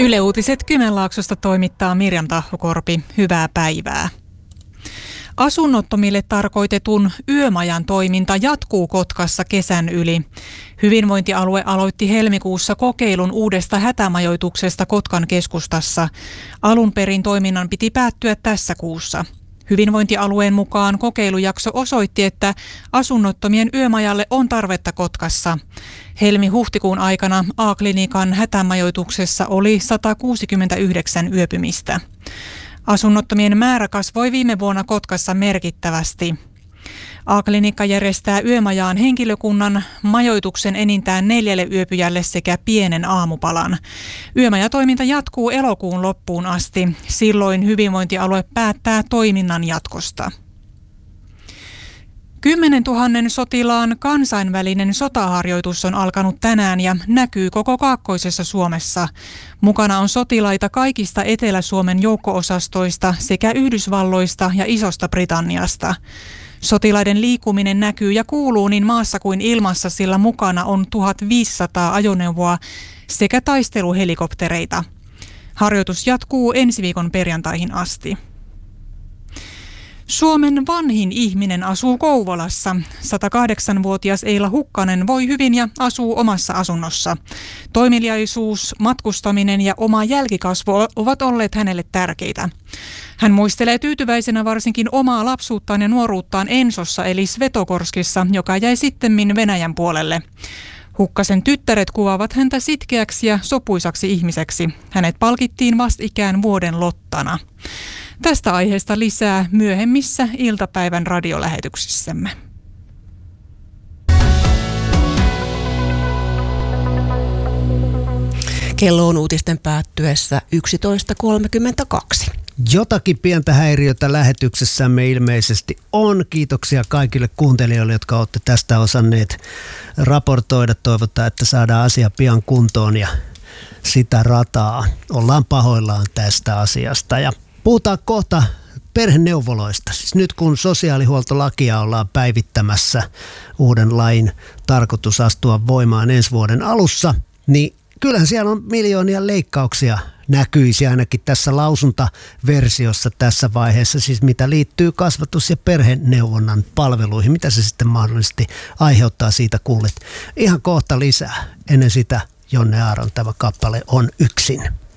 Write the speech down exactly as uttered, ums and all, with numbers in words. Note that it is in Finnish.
Yle Uutiset Kymenlaaksosta toimittaa Mirjam Tahvokorpi. Hyvää päivää. Asunnottomille tarkoitetun yömajan toiminta jatkuu Kotkassa kesän yli. Hyvinvointialue aloitti helmikuussa kokeilun uudesta hätämajoituksesta Kotkan keskustassa. Alun perin toiminnan piti päättyä tässä kuussa. Hyvinvointialueen mukaan kokeilujakso osoitti, että asunnottomien yömajalle on tarvetta Kotkassa. Helmi-huhtikuun aikana A-klinikan hätämajoituksessa oli sata kuusikymmentäyhdeksän yöpymistä. Asunnottomien määrä kasvoi viime vuonna Kotkassa merkittävästi. A-klinikka järjestää yömajaan henkilökunnan majoituksen enintään neljälle yöpyjälle sekä pienen aamupalan. Yömajatoiminta jatkuu elokuun loppuun asti. Silloin hyvinvointialue päättää toiminnan jatkosta. kymmenentuhannen sotilaan kansainvälinen sotaharjoitus on alkanut tänään ja näkyy koko kaakkoisessa Suomessa. Mukana on sotilaita kaikista Etelä-Suomen joukko-osastoista sekä Yhdysvalloista ja Isosta Britanniasta. Sotilaiden liikkuminen näkyy ja kuuluu niin maassa kuin ilmassa, sillä mukana on tuhatviisisataa ajoneuvoa sekä taisteluhelikoptereita. Harjoitus jatkuu ensi viikon perjantaihin asti. Suomen vanhin ihminen asuu Kouvolassa. satakahdeksanvuotias Eila Hukkanen voi hyvin ja asuu omassa asunnossa. Toimeliaisuus, matkustaminen ja oma jälkikasvu ovat olleet hänelle tärkeitä. Hän muistelee tyytyväisenä varsinkin omaa lapsuuttaan ja nuoruuttaan Ensossa eli Svetokorskissa, joka jäi sittemmin Venäjän puolelle. Hukkasen tyttäret kuvaavat häntä sitkeäksi ja sopuisaksi ihmiseksi. Hänet palkittiin vastikään vuoden lottana. Tästä aiheesta lisää myöhemmissä iltapäivän radiolähetyksissämme. Kello on uutisten päättyessä yksitoista kolmekymmentäkaksi. Jotakin pientä häiriötä lähetyksessämme ilmeisesti on. Kiitoksia kaikille kuuntelijoille, jotka olette tästä osanneet raportoida. Toivotaan, että saadaan asia pian kuntoon ja sitä rataa. Ollaan pahoillaan tästä asiasta ja puhutaan kohta perheneuvoloista. Siis nyt kun sosiaalihuoltolakia ollaan päivittämässä, uuden lain tarkoitus astua voimaan ensi vuoden alussa, niin kyllähän siellä on miljoonia leikkauksia näkyisi ainakin tässä lausuntaversiossa tässä vaiheessa, siis mitä liittyy kasvatus- ja perheneuvonnan palveluihin. Mitä se sitten mahdollisesti aiheuttaa, siitä kuulet ihan kohta lisää. Ennen sitä Jonne Aaron tämä kappale On yksin.